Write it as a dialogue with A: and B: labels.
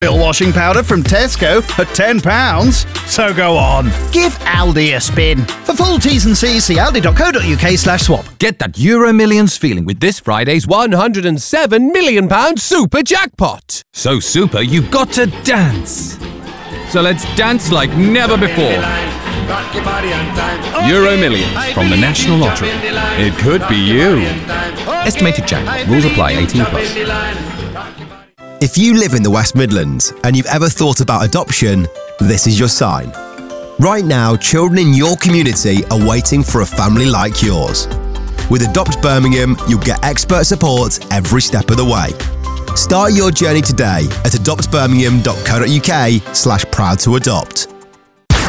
A: Real washing powder from Tesco at £10. So go on, give Aldi a spin. For full T's and C's, see aldi.co.uk/swap.
B: Get that Euro Millions feeling with this Friday's £107 million super jackpot. So super, you've got to dance. So let's dance like never before. Euro Millions from the National Lottery. It could be you. Estimated jackpot. Rules apply. 18+.
C: If you live in the West Midlands and you've ever thought about adoption, this is your sign. Right now, children in your community are waiting for a family like yours. With Adopt Birmingham, you'll get expert support every step of the way. Start your journey today at adoptbirmingham.co.uk/proud to adopt.